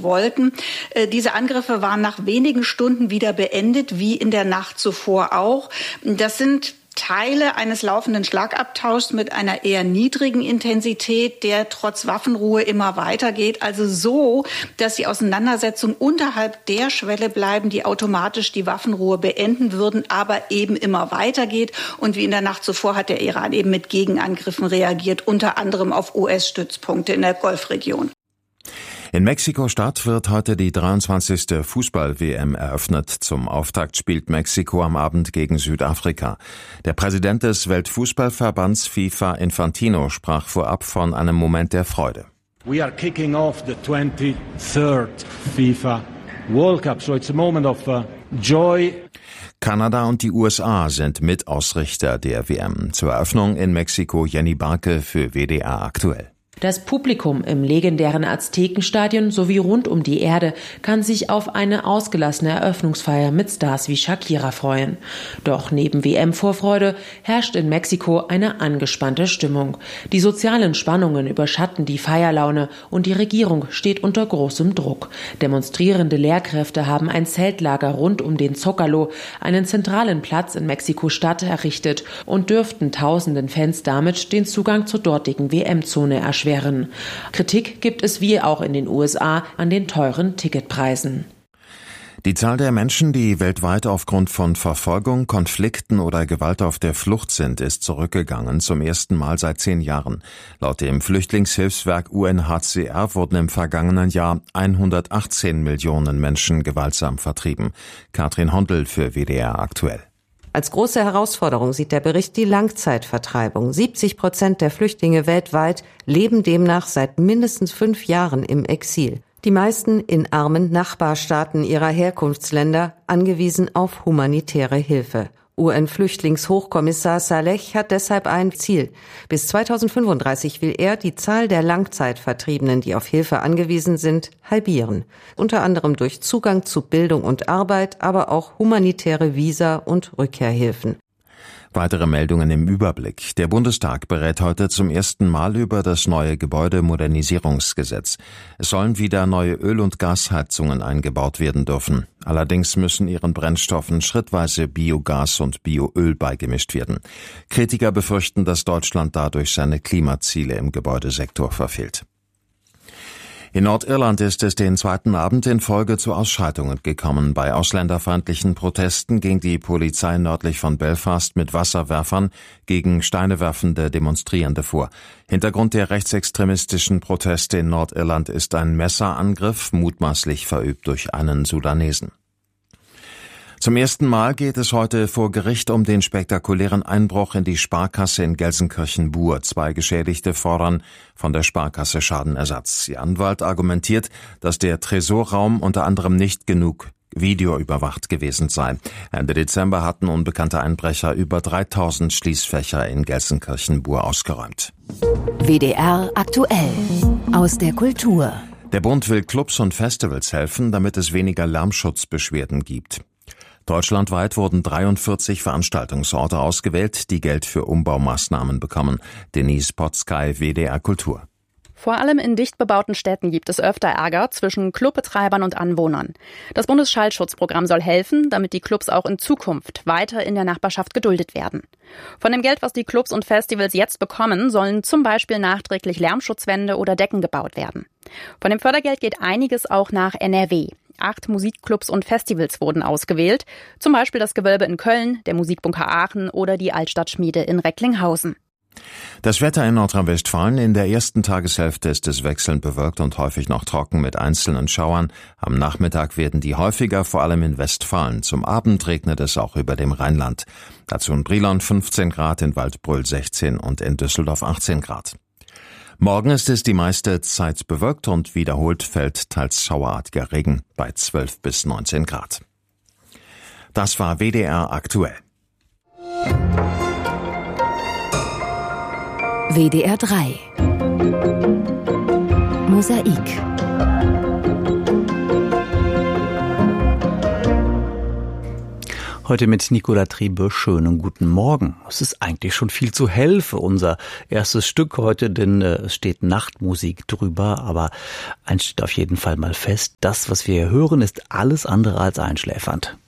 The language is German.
wollten. Diese Angriffe waren nach wenigen Stunden wieder beendet, wie in der Nacht zuvor auch. Das sind Teile eines laufenden Schlagabtauschs mit einer eher niedrigen Intensität, der trotz Waffenruhe immer weitergeht. Also so, dass die Auseinandersetzungen unterhalb der Schwelle bleiben, die automatisch die Waffenruhe beenden würden, aber eben immer weitergeht. Und wie in der Nacht zuvor hat der Iran eben mit Gegenangriffen reagiert, unter anderem auf US-Stützpunkte in der Golfregion. In Mexiko-Stadt wird heute die 23. Fußball-WM eröffnet. Zum Auftakt spielt Mexiko am Abend gegen Südafrika. Der Präsident des Weltfußballverbands FIFA Infantino sprach vorab von einem Moment der Freude. We are kicking off the 23rd FIFA World Cup, so it's a moment of joy. Kanada und die USA sind Mitausrichter der WM. Zur Eröffnung in Mexiko Jenny Barke für WDR aktuell. Das Publikum im legendären Aztekenstadion sowie rund um die Erde kann sich auf eine ausgelassene Eröffnungsfeier mit Stars wie Shakira freuen. Doch neben WM-Vorfreude herrscht in Mexiko eine angespannte Stimmung. Die sozialen Spannungen überschatten die Feierlaune und die Regierung steht unter großem Druck. Demonstrierende Lehrkräfte haben ein Zeltlager rund um den Zócalo, einen zentralen Platz in Mexiko-Stadt, errichtet und dürften tausenden Fans damit den Zugang zur dortigen WM-Zone erschweren. Kritik gibt es wie auch in den USA an den teuren Ticketpreisen. Die Zahl der Menschen, die weltweit aufgrund von Verfolgung, Konflikten oder Gewalt auf der Flucht sind, ist zurückgegangen, zum ersten Mal seit 10 Jahren. Laut dem Flüchtlingshilfswerk UNHCR wurden im vergangenen Jahr 118 Millionen Menschen gewaltsam vertrieben. Katrin Hondel für WDR aktuell. Als große Herausforderung sieht der Bericht die Langzeitvertreibung. 70% der Flüchtlinge weltweit leben demnach seit mindestens 5 Jahren im Exil. Die meisten in armen Nachbarstaaten ihrer Herkunftsländer, angewiesen auf humanitäre Hilfe. UN-Flüchtlingshochkommissar Saleh hat deshalb ein Ziel. Bis 2035 will er die Zahl der Langzeitvertriebenen, die auf Hilfe angewiesen sind, halbieren. Unter anderem durch Zugang zu Bildung und Arbeit, aber auch humanitäre Visa und Rückkehrhilfen. Weitere Meldungen im Überblick. Der Bundestag berät heute zum ersten Mal über das neue Gebäudemodernisierungsgesetz. Es sollen wieder neue Öl- und Gasheizungen eingebaut werden dürfen. Allerdings müssen ihren Brennstoffen schrittweise Biogas und Bioöl beigemischt werden. Kritiker befürchten, dass Deutschland dadurch seine Klimaziele im Gebäudesektor verfehlt. In Nordirland ist es den zweiten Abend in Folge zu Ausschreitungen gekommen. Bei ausländerfeindlichen Protesten ging die Polizei nördlich von Belfast mit Wasserwerfern gegen steinewerfende Demonstrierende vor. Hintergrund der rechtsextremistischen Proteste in Nordirland ist ein Messerangriff, mutmaßlich verübt durch einen Sudanesen. Zum ersten Mal geht es heute vor Gericht um den spektakulären Einbruch in die Sparkasse in Gelsenkirchen-Bur. 2 Geschädigte fordern von der Sparkasse Schadenersatz. Ihr Anwalt argumentiert, dass der Tresorraum unter anderem nicht genug videoüberwacht gewesen sei. Ende Dezember hatten unbekannte Einbrecher über 3000 Schließfächer in Gelsenkirchen-Bur ausgeräumt. WDR aktuell aus der Kultur. Der Bund will Clubs und Festivals helfen, damit es weniger Lärmschutzbeschwerden gibt. Deutschlandweit wurden 43 Veranstaltungsorte ausgewählt, die Geld für Umbaumaßnahmen bekommen. Denise Potzkay, WDR Kultur. Vor allem in dicht bebauten Städten gibt es öfter Ärger zwischen Clubbetreibern und Anwohnern. Das Bundesschallschutzprogramm soll helfen, damit die Clubs auch in Zukunft weiter in der Nachbarschaft geduldet werden. Von dem Geld, was die Clubs und Festivals jetzt bekommen, sollen zum Beispiel nachträglich Lärmschutzwände oder Decken gebaut werden. Von dem Fördergeld geht einiges auch nach NRW. 8 Musikclubs und Festivals wurden ausgewählt, zum Beispiel das Gewölbe in Köln, der Musikbunker Aachen oder die Altstadtschmiede in Recklinghausen. Das Wetter in Nordrhein-Westfalen: in der ersten Tageshälfte ist es wechselnd bewölkt und häufig noch trocken mit einzelnen Schauern. Am Nachmittag werden die häufiger, vor allem in Westfalen. Zum Abend regnet es auch über dem Rheinland. Dazu in Brilon 15 Grad, in Waldbröl 16 und in Düsseldorf 18 Grad. Morgen ist es die meiste Zeit bewölkt und wiederholt fällt teils schauerartiger Regen bei 12 bis 19 Grad. Das war WDR aktuell. WDR 3 Mosaik. Heute mit Nicola Triebe. Schönen guten Morgen. Es ist eigentlich schon viel zu hell für unser erstes Stück heute, denn es steht Nachtmusik drüber. Aber eins steht auf jeden Fall mal fest: Das, was wir hier hören, ist alles andere als einschläfernd.